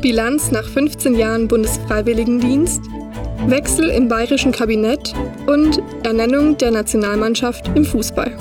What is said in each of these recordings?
Bilanz nach 15 Jahren Bundesfreiwilligendienst, Wechsel im bayerischen Kabinett und Ernennung der Nationalmannschaft im Fußball.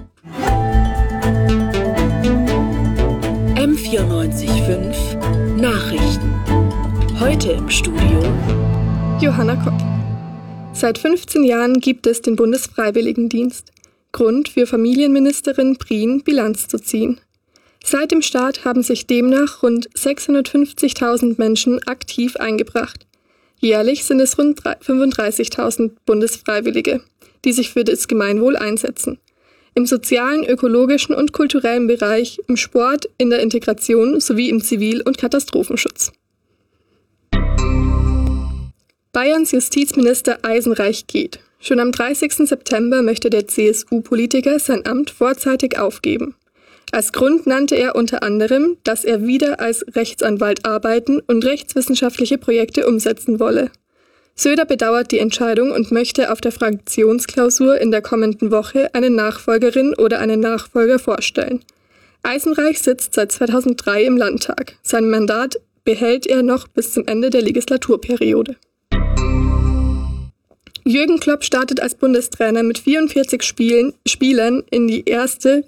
M94.5 Nachrichten. Heute im Studio Johanna Kopp. Seit 15 Jahren gibt es den Bundesfreiwilligendienst. Grund für Familienministerin Prien, Bilanz zu ziehen. Seit dem Start haben sich demnach rund 650.000 Menschen aktiv eingebracht. Jährlich sind es rund 35.000 Bundesfreiwillige, die sich für das Gemeinwohl einsetzen. Im sozialen, ökologischen und kulturellen Bereich, im Sport, in der Integration sowie im Zivil- und Katastrophenschutz. Bayerns Justizminister Eisenreich geht. Schon am 30. September möchte der CSU-Politiker sein Amt vorzeitig aufgeben. Als Grund nannte er unter anderem, dass er wieder als Rechtsanwalt arbeiten und rechtswissenschaftliche Projekte umsetzen wolle. Söder bedauert die Entscheidung und möchte auf der Fraktionsklausur in der kommenden Woche eine Nachfolgerin oder einen Nachfolger vorstellen. Eisenreich sitzt seit 2003 im Landtag. Sein Mandat behält er noch bis zum Ende der Legislaturperiode. Jürgen Klopp startet als Bundestrainer mit 44 Spielern in die erste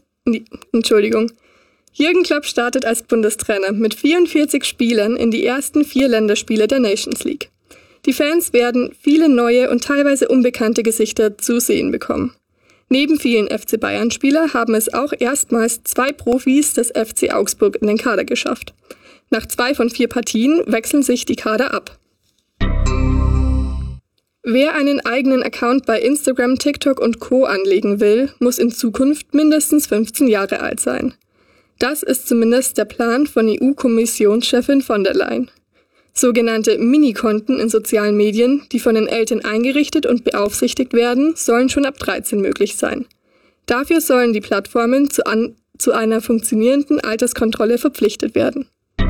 Jürgen Klopp startet als Bundestrainer mit 44 Spielern in die ersten 4 Länderspiele der Nations League. Die Fans werden viele neue und teilweise unbekannte Gesichter zu sehen bekommen. Neben vielen FC Bayern-Spieler haben es auch erstmals 2 Profis des FC Augsburg in den Kader geschafft. Nach 2 von 4 Partien wechseln sich die Kader ab. Wer einen eigenen Account bei Instagram, TikTok und Co. anlegen will, muss in Zukunft mindestens 15 Jahre alt sein. Das ist zumindest der Plan von EU-Kommissionschefin von der Leyen. Sogenannte Minikonten in sozialen Medien, die von den Eltern eingerichtet und beaufsichtigt werden, sollen schon ab 13 möglich sein. Dafür sollen die Plattformen zu einer funktionierenden Alterskontrolle verpflichtet werden.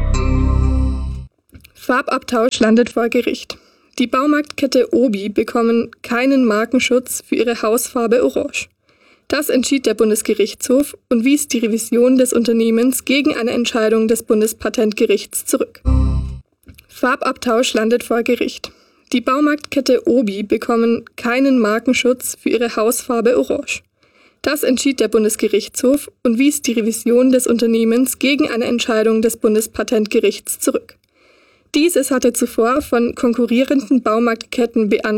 Farbabtausch landet vor Gericht. Die Baumarktkette Obi bekommen keinen Markenschutz für ihre Hausfarbe Orange. Das entschied der Bundesgerichtshof und wies die Revision des Unternehmens gegen eine Entscheidung des Bundespatentgerichts zurück. Farbabtausch landet vor Gericht. Die Baumarktkette Obi bekommen keinen Markenschutz für ihre Hausfarbe Orange. Das entschied der Bundesgerichtshof und wies die Revision des Unternehmens gegen eine Entscheidung des Bundespatentgerichts zurück. Dieses hatte zuvor von konkurrierenden Baumarktketten beantragt,